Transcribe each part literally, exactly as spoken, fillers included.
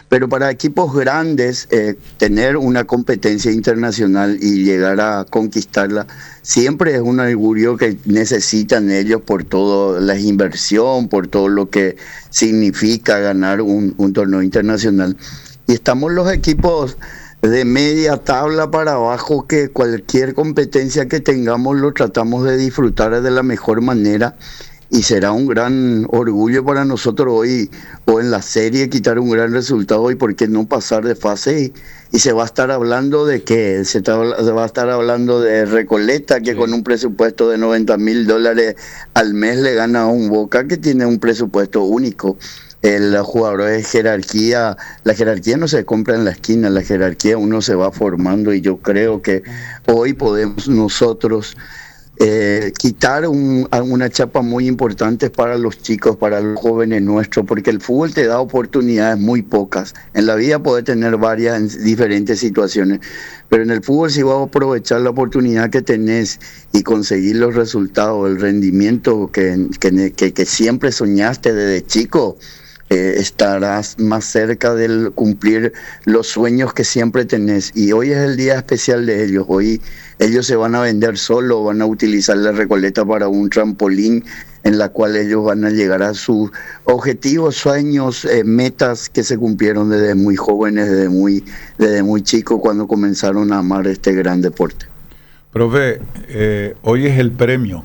pero para equipos grandes, eh, tener una competencia internacional y llegar a conquistarla, siempre es un augurio que necesitan ellos por toda la inversión, por todo lo que significa ganar un, un torneo internacional. Y estamos los equipos de media tabla para abajo, que cualquier competencia que tengamos lo tratamos de disfrutar de la mejor manera, y será un gran orgullo para nosotros hoy o en la serie quitar un gran resultado y por qué no pasar de fase, y, y se va a estar hablando de que se, está, se va a estar hablando de Recoleta, que sí, con un presupuesto de noventa mil dólares al mes le gana a un Boca que tiene un presupuesto único. El jugador de jerarquía, la jerarquía no se compra en la esquina, la jerarquía uno se va formando, y yo creo que hoy podemos nosotros eh, quitar un, una chapa muy importante para los chicos, para los jóvenes nuestros, porque el fútbol te da oportunidades muy pocas. En la vida puedes tener varias en diferentes situaciones, pero en el fútbol, si vas a aprovechar la oportunidad que tenés y conseguir los resultados, el rendimiento que, que, que, que siempre soñaste desde chico, Eh, estarás más cerca de cumplir los sueños que siempre tenés. Y hoy es el día especial de ellos. Hoy ellos se van a vender solo, van a utilizar la Recoleta para un trampolín en la cual ellos van a llegar a sus objetivos, sueños, eh, metas que se cumplieron desde muy jóvenes, desde muy, desde muy chicos, cuando comenzaron a amar este gran deporte. Profe, eh, hoy es el premio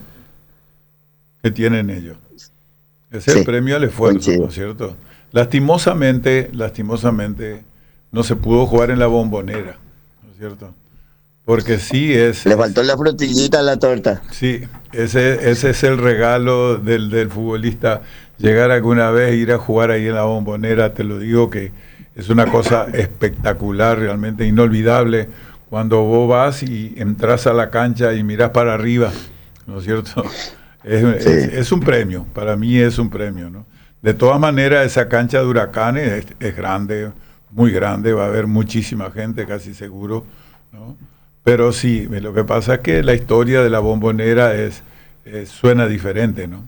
que tienen ellos. Es el sí, premio al esfuerzo, ¿no es cierto? Lastimosamente, lastimosamente, no se pudo jugar en la Bombonera, ¿no es cierto? Porque sí es... Le faltó la frutillita a la torta. Sí, ese, ese es el regalo del, del futbolista, llegar alguna vez, ir a jugar ahí en la Bombonera. Te lo digo que es una cosa espectacular, realmente inolvidable, cuando vos vas y entras a la cancha y mirás para arriba, ¿no es cierto? Es, sí. es, es un premio, para mí es un premio, ¿no? De todas maneras, esa cancha de Huracanes es, es grande, muy grande, va a haber muchísima gente, casi seguro, ¿no? Pero sí, lo que pasa es que la historia de la Bombonera es, es suena diferente, ¿no?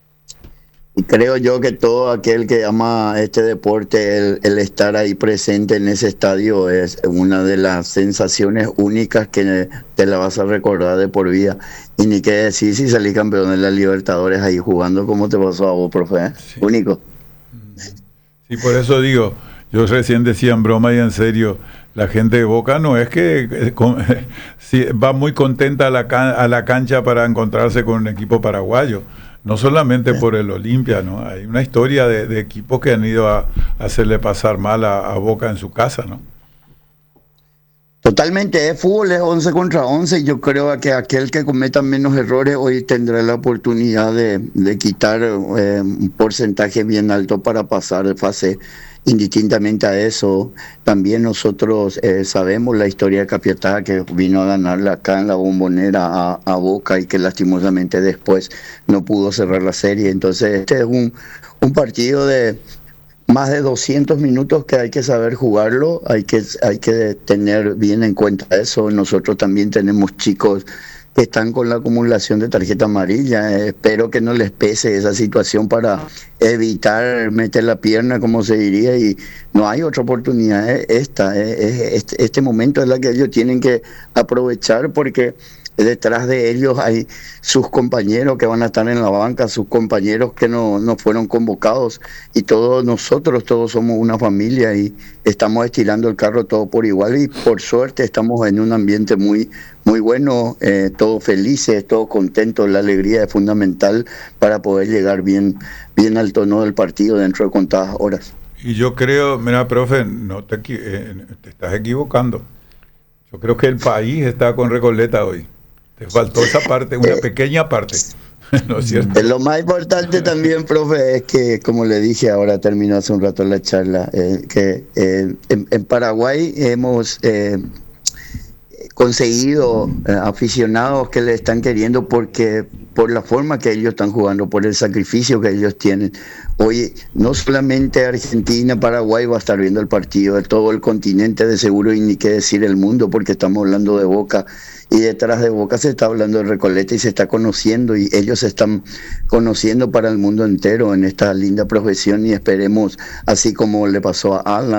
Y creo yo que todo aquel que ama este deporte, el, el estar ahí presente en ese estadio es una de las sensaciones únicas que te la vas a recordar de por vida. Y ni qué decir si salí campeón de la Libertadores ahí jugando, como te pasó a vos, profe, sí. Único. Sí, por eso digo, yo recién decía en broma y en serio, la gente de Boca no es que eh, con, eh, si va muy contenta a la, can, a la cancha para encontrarse con un equipo paraguayo. No solamente por el Olimpia, ¿no? Hay una historia de, de equipos que han ido a, a hacerle pasar mal a, a Boca en su casa, ¿no? Totalmente, el fútbol es once contra once, y yo creo que aquel que cometa menos errores hoy tendrá la oportunidad de, de quitar eh, un porcentaje bien alto para pasar de fase. Indistintamente a eso, también nosotros eh, sabemos la historia de Capiatá, que vino a ganarla acá en la Bombonera a, a Boca, y que lastimosamente después no pudo cerrar la serie. Entonces este es un, un partido de más de doscientos minutos que hay que saber jugarlo, hay que, hay que tener bien en cuenta eso. Nosotros también tenemos chicos que están con la acumulación de tarjeta amarilla. Eh, espero que no les pese esa situación para evitar meter la pierna, como se diría, y no hay otra oportunidad. Eh, esta, eh, este, este momento es la que ellos tienen que aprovechar, porque detrás de ellos hay sus compañeros que van a estar en la banca, sus compañeros que no, no fueron convocados, y todos nosotros, todos somos una familia y estamos estirando el carro todo por igual, y por suerte estamos en un ambiente muy, muy bueno, eh, todos felices, todos contentos. La alegría es fundamental para poder llegar bien, bien al tono del partido dentro de contadas horas. Y yo creo, mira, profe, no te, eh, te estás equivocando. Yo creo que el país está con Recoleta hoy. Te faltó esa parte, una eh, pequeña parte, ¿no es cierto? Lo más importante también, profe, es que, como le dije, ahora terminó hace un rato la charla, eh, que eh, en, en Paraguay hemos eh, conseguido eh, aficionados que le están queriendo porque por la forma que ellos están jugando, por el sacrificio que ellos tienen. Hoy no solamente Argentina, Paraguay va a estar viendo el partido, de todo el continente de seguro, y ni qué decir el mundo, porque estamos hablando de Boca, y detrás de Boca se está hablando de Recoleta y se está conociendo, y ellos se están conociendo para el mundo entero en esta linda profesión, y esperemos, así como le pasó a Alan,